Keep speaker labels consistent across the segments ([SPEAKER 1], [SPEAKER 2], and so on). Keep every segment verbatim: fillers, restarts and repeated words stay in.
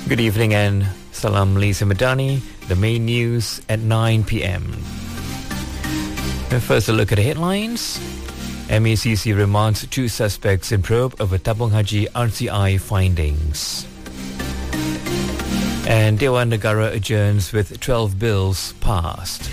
[SPEAKER 1] Good evening and Salam Lisa Madani, the main news at nine p.m. First, a look at the headlines. M A C C remands two suspects in probe over Tabung Haji R C I findings. And Dewan Negara adjourns with twelve bills passed.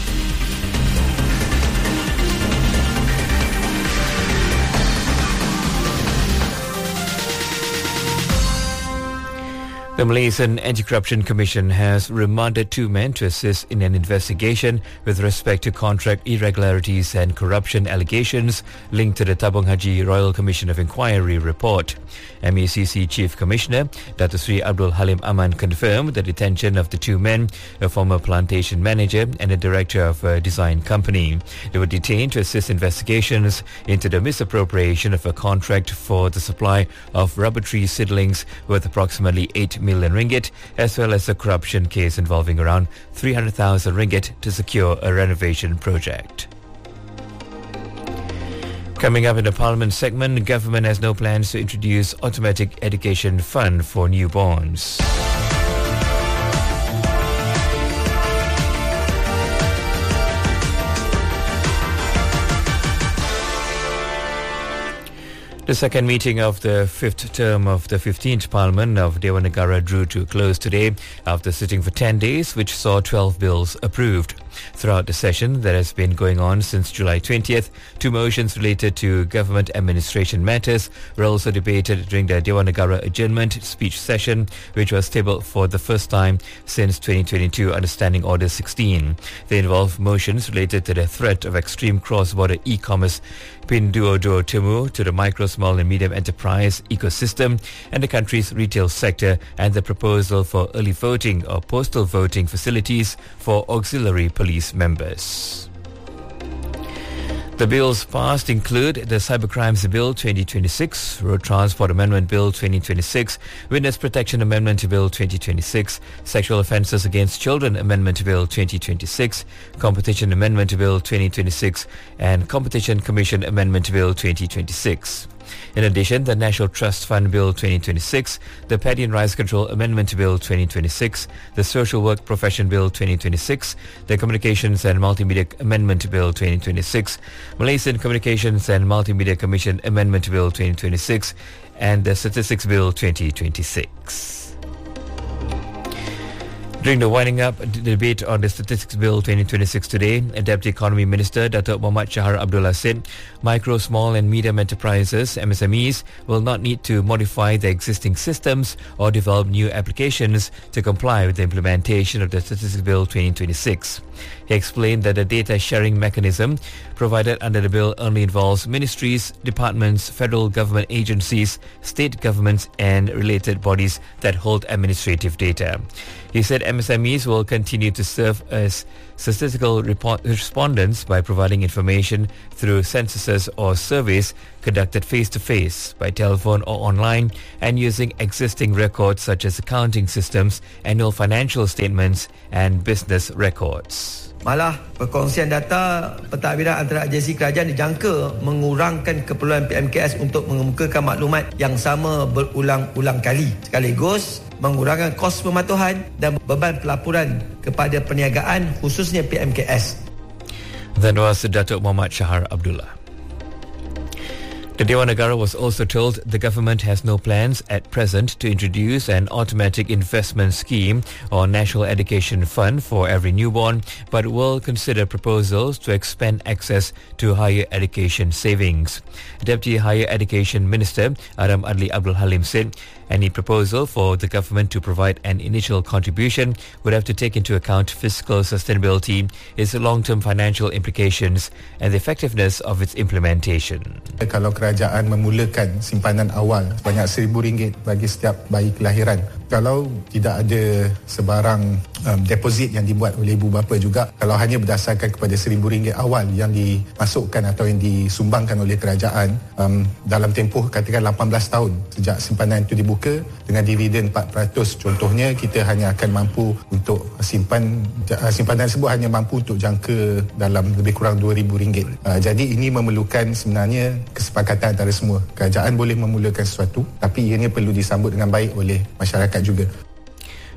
[SPEAKER 1] The Malaysian Anti-Corruption Commission has remanded two men to assist in an investigation with respect to contract irregularities and corruption allegations linked to the Tabung Haji Royal Commission of Inquiry report. M A C C Chief Commissioner Dato Sri Abdul Halim Aman confirmed the detention of the two men, a former plantation manager and a director of a design company. They were detained to assist investigations into the misappropriation of a contract for the supply of rubber tree seedlings worth approximately eight million ringgit, as well as a corruption case involving around three hundred thousand ringgit to secure a renovation project. Coming up in the Parliament segment, the government has no plans to introduce automatic education fund for newborns. The second meeting of the fifth term of the fifteenth Parliament of Dewan Negara drew to a close today after sitting for ten days, which saw twelve bills approved. Throughout the session that has been going on since July twentieth, two motions related to government administration matters were also debated during the Dewan Negara adjournment speech session, which was tabled for the first time since twenty twenty-two under Standing Order sixteen. They involve motions related to the threat of extreme cross-border e-commerce Pinduoduo Temu to the micro, small and medium enterprise ecosystem and the country's retail sector, and the proposal for early voting or postal voting facilities for auxiliary police members. The bills passed include the Cybercrimes Bill twenty twenty-six, Road Transport Amendment Bill twenty twenty-six, Witness Protection Amendment Bill twenty twenty-six, Sexual Offences Against Children Amendment Bill twenty twenty-six, Competition Amendment Bill twenty twenty-six, and Competition Commission Amendment Bill twenty twenty-six. In addition, the National Trust Fund Bill twenty twenty-six, the Paddy and Rice Control Amendment Bill twenty twenty-six, the Social Work Profession Bill twenty twenty-six, the Communications and Multimedia Amendment Bill twenty twenty-six, Malaysian Communications and Multimedia Commission Amendment Bill twenty twenty-six, and the Statistics Bill twenty twenty-six. During the winding up debate on the Statistics Bill twenty twenty-six today, Deputy Economy Minister Datuk Mohammad Shahar Abdullah said micro, small and medium enterprises, M S M Es, will not need to modify their existing systems or develop new applications to comply with the implementation of the Statistics Bill twenty twenty-six. He explained that the data sharing mechanism provided under the bill only involves ministries, departments, federal government agencies, state governments and related bodies that hold administrative data. He said M S M Es will continue to serve as statistical report respondents by providing information through censuses or surveys conducted face-to-face, by telephone or online, and using existing records such as accounting systems, annual financial statements and business records.
[SPEAKER 2] Malah perkongsian data pentadbiran antara agensi kerajaan dijangka mengurangkan keperluan P M K S untuk mengemukakan maklumat yang sama berulang-ulang kali, sekaligus mengurangkan kos pematuhan dan beban pelaporan kepada perniagaan khususnya P M K S.
[SPEAKER 1] That was Datuk Mohammad Shahar Abdullah. The Dewan Negara was also told the government has no plans at present to introduce an automatic investment scheme or national education fund for every newborn, but will consider proposals to expand access to higher education savings. Deputy Higher Education Minister Adam Adli Abdul Halim said any proposal for the government to provide an initial contribution would have to take into account fiscal sustainability, its long-term financial implications and the effectiveness of its implementation.
[SPEAKER 3] Kalau kerajaan memulakan simpanan awal sebanyak seribu ringgit bagi setiap bayi kelahiran, kalau tidak ada sebarang um, deposit yang dibuat oleh ibu bapa juga, kalau hanya berdasarkan kepada seribu ringgit awal yang dimasukkan atau yang disumbangkan oleh kerajaan um, dalam tempoh katakan lapan belas tahun sejak simpanan itu dibuka dengan dividen empat peratus contohnya, kita hanya akan mampu untuk simpan simpanan tersebut hanya mampu untuk jangka dalam lebih kurang dua ribu ringgit. Uh, jadi ini memerlukan sebenarnya kesepakatan antara semua. Kerajaan boleh memulakan sesuatu, tapi ianya perlu disambut dengan baik oleh masyarakat juga.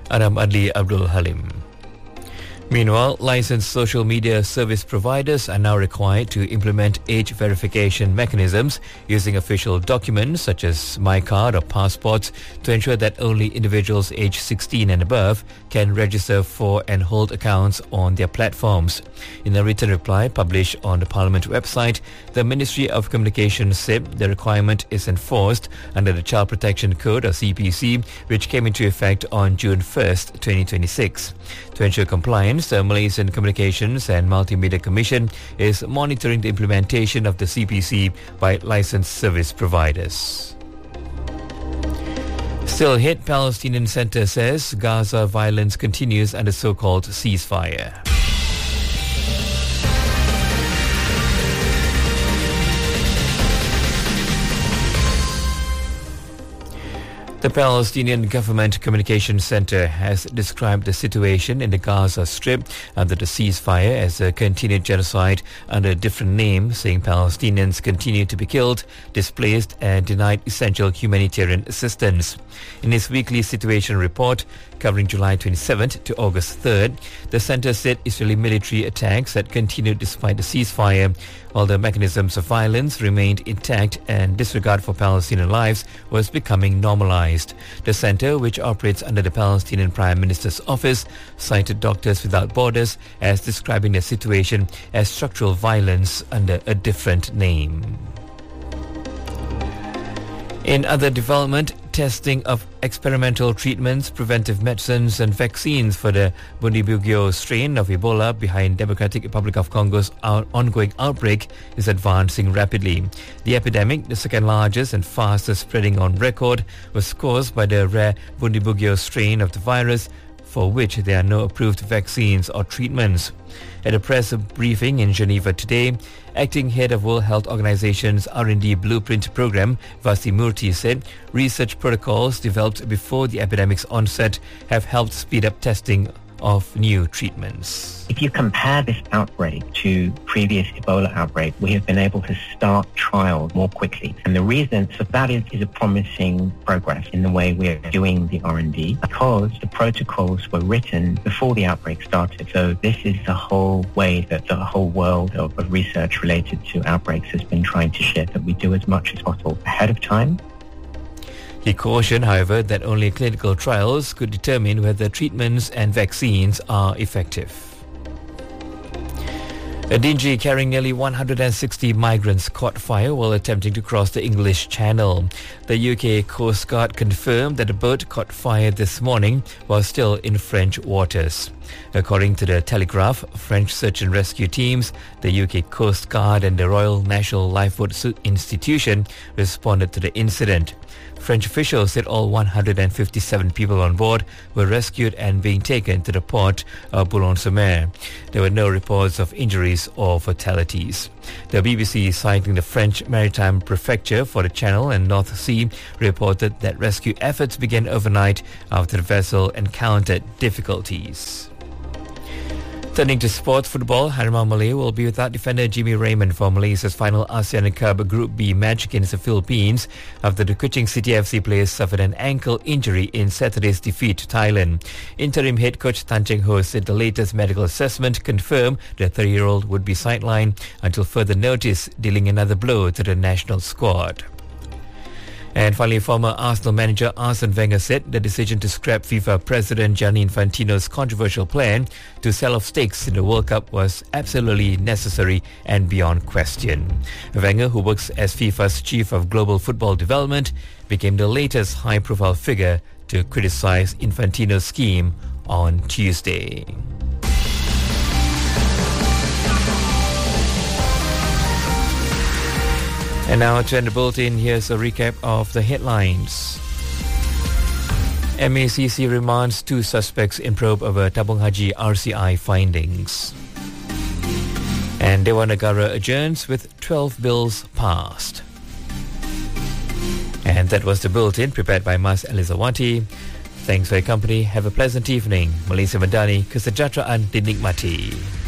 [SPEAKER 1] Anam Adli Abdul Halim. Meanwhile, licensed social media service providers are now required to implement age verification mechanisms using official documents such as MyCard or passports to ensure that only individuals aged sixteen and above can register for and hold accounts on their platforms. In a written reply published on the Parliament website, the Ministry of Communications said the requirement is enforced under the Child Protection Code or C P C, which came into effect on June first, twenty twenty-six. To ensure compliance, the Malaysian Communications and Multimedia Commission is monitoring the implementation of the C P C by licensed service providers. Still hit, Palestinian Center says Gaza violence continues under so-called ceasefire. The Palestinian Government Communications Center has described the situation in the Gaza Strip under the ceasefire as a continued genocide under a different name, saying Palestinians continue to be killed, displaced and denied essential humanitarian assistance. In its weekly situation report covering July twenty-seventh to August third, the center said Israeli military attacks had continued despite the ceasefire, while the mechanisms of violence remained intact and disregard for Palestinian lives was becoming normalized. The center, which operates under the Palestinian Prime Minister's office, cited Doctors Without Borders as describing the situation as structural violence under a different name. In other development, testing of experimental treatments, preventive medicines and vaccines for the Bundibugyo strain of Ebola behind Democratic Republic of Congo's ongoing outbreak is advancing rapidly. The epidemic, the second largest and fastest spreading on record, was caused by the rare Bundibugyo strain of the virus, for which there are no approved vaccines or treatments. At a press briefing in Geneva today, acting head of World Health Organization's R and D Blueprint Program, Vasi Murthy, said research protocols developed before the epidemic's onset have helped speed up testing of new treatments.
[SPEAKER 4] If you compare this outbreak to previous Ebola outbreak, we have been able to start trials more quickly. And the reason for that is, is a promising progress in the way we are doing the R and D, because the protocols were written before the outbreak started. So this is the whole way that the whole world of, of research related to outbreaks has been trying to shift, that we do as much as possible ahead of time.
[SPEAKER 1] He cautioned, however, that only clinical trials could determine whether treatments and vaccines are effective. A dinghy carrying nearly one hundred sixty migrants caught fire while attempting to cross the English Channel. The U K Coast Guard confirmed that the boat caught fire this morning while still in French waters. According to the Telegraph, French search and rescue teams, the U K Coast Guard and the Royal National Lifeboat Institution responded to the incident. French officials said all one hundred fifty-seven people on board were rescued and being taken to the port of Boulogne-sur-Mer. There were no reports of injuries or fatalities. The B B C, citing the French Maritime Prefecture for the Channel and North Sea, reported that rescue efforts began overnight after the vessel encountered difficulties. Turning to sports football, Harimau Malay will be without defender Jimmy Raymond for Malaysia's final ASEAN Cup Group B match against the Philippines after the Kuching City F C players suffered an ankle injury in Saturday's defeat to Thailand. Interim head coach Tan Cheng Ho said the latest medical assessment confirmed the thirty-year-old would be sidelined until further notice, dealing another blow to the national squad. And finally, former Arsenal manager Arsene Wenger said the decision to scrap FIFA President Gianni Infantino's controversial plan to sell off stakes in the World Cup was absolutely necessary and beyond question. Wenger, who works as FIFA's Chief of Global Football Development, became the latest high-profile figure to criticize Infantino's scheme on Tuesday. And now to end the bulletin, here's a recap of the headlines. M A C C remands two suspects in probe over Tabung Haji R C I findings. And Dewan Negara adjourns with twelve bills passed. And that was the bulletin prepared by Mas Elizawati. Thanks for your company. Have a pleasant evening. Malaysia Madani, kesejahteraan dinikmati.